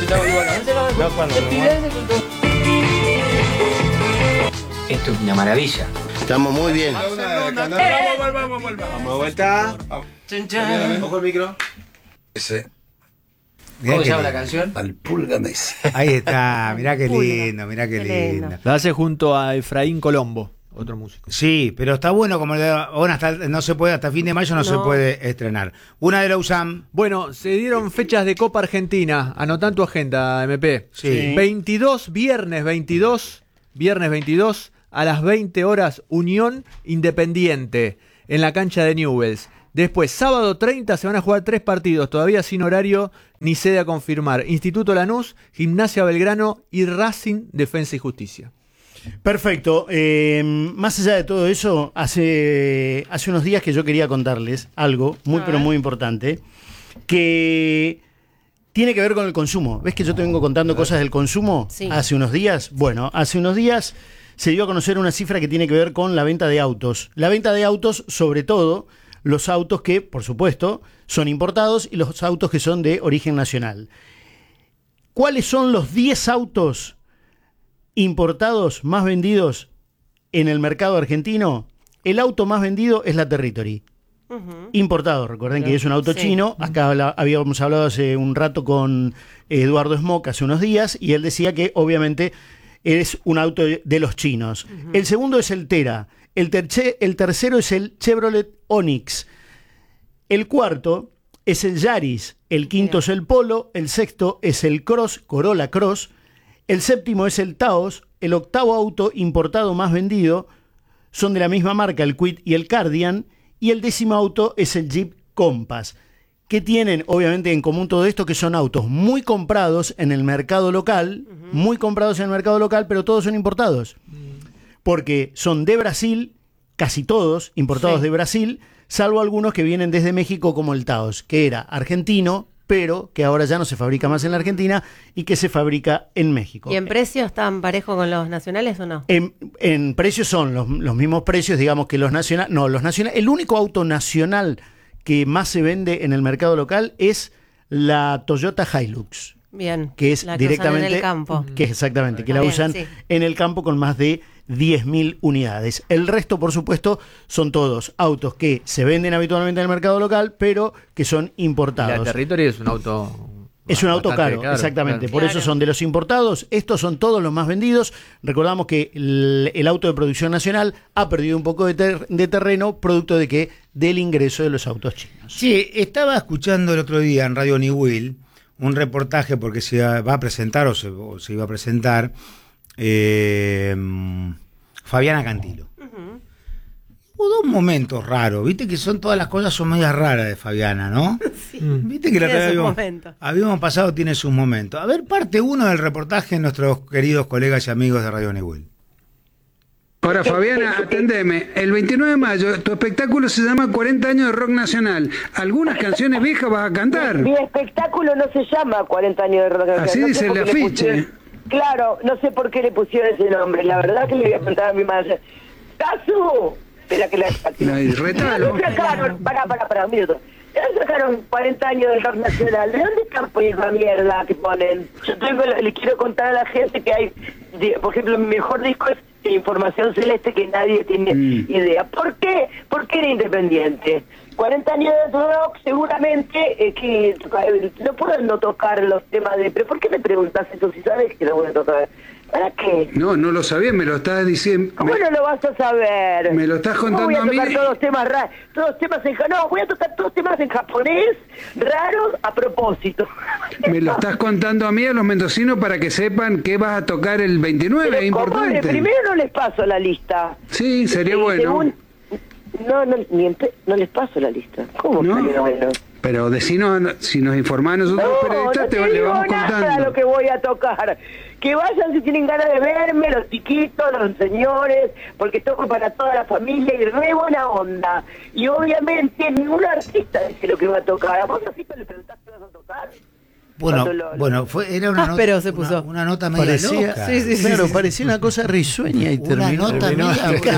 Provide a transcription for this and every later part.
Esto es una maravilla. Estamos muy bien. Vamos de vuelta. Ojo el micro. Ese. ¿Cómo se llama la canción? Al Pulga Messi. Ahí está, mirá qué lindo, mirá qué lindo. La hace junto a Efraín Colombo, otro músico. Sí, pero está bueno, como bueno, no se puede, hasta fin de mayo no se puede estrenar. Una de la USAM. Bueno, se dieron fechas de Copa Argentina. Anotá en tu agenda, MP. Sí. 22, viernes 22, a las 20 horas, Unión Independiente, en la cancha de Newell's. Después, sábado 30, se van a jugar 3 partidos, todavía sin horario ni sede a confirmar. Instituto Lanús, Gimnasia Belgrano y Racing Defensa y Justicia. Perfecto. Más allá de todo eso, hace unos días que yo quería contarles algo muy, pero muy importante, que tiene que ver con el consumo. ¿Ves que yo te vengo contando cosas del consumo? Sí. Hace unos días. Bueno, hace unos días se dio a conocer una cifra que tiene que ver con la venta de autos. La venta de autos, sobre todo los autos que, por supuesto, son importados y los autos que son de origen nacional. ¿Cuáles son los 10 autos importados más vendidos en el mercado argentino? El auto más vendido es la Territory. Importado, recuerden que es un auto chino. Acá habíamos hablado hace un rato con Eduardo Smock hace unos días y él decía que obviamente es un auto de los chinos. El segundo es el Tera. El tercero es el Chevrolet Onix. El cuarto es el Yaris. El quinto es el Polo. El sexto es el Corolla Cross. El séptimo es el Taos. El octavo auto importado más vendido son de la misma marca, el Kwid y el Cardian. Y el 10º auto es el Jeep Compass. Que tienen obviamente en común todo esto, que son autos muy comprados en el mercado local, pero todos son importados. Porque son de Brasil, casi todos importados de Brasil, salvo algunos que vienen desde México como el Taos, que era argentino, pero que ahora ya no se fabrica más en la Argentina y que se fabrica en México. ¿Y en precios están parejos con los nacionales o no? En precios son los mismos precios, digamos, que los nacionales. No, los nacionales. El único auto nacional que más se vende en el mercado local es la Toyota Hilux. Bien. Que es la que directamente usan en el campo. Que exactamente, que la usan en el campo con más de 10.000 unidades. El resto, por supuesto, son todos autos que se venden habitualmente en el mercado local, pero que son importados. La Territory es un auto... Es un auto caro, exactamente. Claro. Por eso son de los importados. Estos son todos los más vendidos. Recordamos que el auto de producción nacional ha perdido un poco de terreno, producto del ingreso de los autos chinos. Sí, estaba escuchando el otro día en Radio Newell un reportaje, porque se va a presentar o se iba a presentar Fabiana Cantilo. Hubo 2 momentos raros, viste que todas las cosas son medias raras de Fabiana, ¿no? Sí. Viste que habíamos pasado, tiene sus momentos. A ver, parte 1 del reportaje de nuestros queridos colegas y amigos de Radio Newell. Ahora, Fabiana, atendeme. El 29 de mayo, tu espectáculo se llama 40 años de rock nacional. ¿Algunas canciones viejas vas a cantar? Mi espectáculo no se llama 40 años de rock nacional. Así dice el afiche. Claro, no sé por qué le pusieron ese nombre. La verdad que le voy a preguntar a mi madre. ¡Casu! Espera que la... retalo. Para, un minuto. ¿De dónde sacaron 40 años del rock nacional? ¿De dónde están poniendo la mierda que ponen? Yo le quiero contar a la gente que hay, por ejemplo, mi mejor disco es Información Celeste, que nadie tiene idea. ¿Por qué? Porque era independiente. 40 años de rock, seguramente que no puedo no tocar los temas de... ¿Pero por qué me preguntas eso si sabes que lo voy a tocar? ¿Para qué? No lo sabía, me lo estás diciendo. ¿Cómo no lo vas a saber? Me lo estás contando a mí. Voy a tocar todos temas raros, voy a tocar todos temas en japonés, raros, a propósito. Me lo estás contando a mí, a los mendocinos, para que sepan que vas a tocar el 29, es importante. Primero no les paso la lista. Sí, sería bueno. No les paso la lista. ¿Cómo no? Sería bueno? Pero decinos, si nos informás nosotros los periodistas, le vamos contando. Nada lo que voy a tocar. Que vayan si tienen ganas de verme, los chiquitos, los señores, porque toco para toda la familia y re buena onda. Y obviamente ningún artista dice lo que va a tocar. ¿A vos así le preguntaste qué vas a tocar? Era una áspero nota, se puso. una nota media Parecía, loca. claro, parecía una cosa risueña y Una terminó. nota terminó- media Es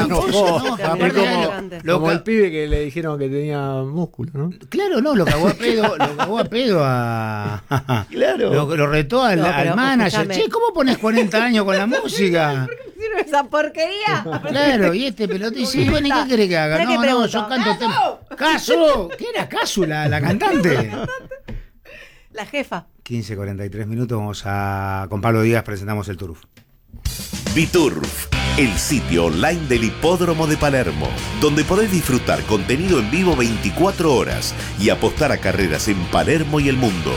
como loca. el pibe que le dijeron que tenía músculo, ¿no? Claro, no, lo cagó a pedo a... Claro. Lo retó al, No, pero al manager. escúchame. Che, ¿cómo pones 40 años con la música? ¿Hicieron esa porquería? Claro, y este pelotito dice, bueno, ¿y qué querés que haga? ¿Sabés qué No, pregunto? yo canto ¡Casu! ¿Qué era Casu, la cantante? La jefa. 15:43 minutos, vamos a... Con Pablo Díaz presentamos el Turf. Biturf, el sitio online del Hipódromo de Palermo, donde podés disfrutar contenido en vivo 24 horas y apostar a carreras en Palermo y el mundo.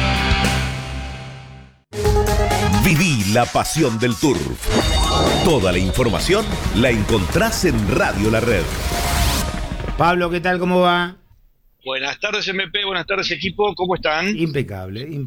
Viví la pasión del Turf. Toda la información la encontrás en Radio La Red. Pablo, ¿qué tal? ¿Cómo va? Buenas tardes, MP. Buenas tardes, equipo. ¿Cómo están? Impecable.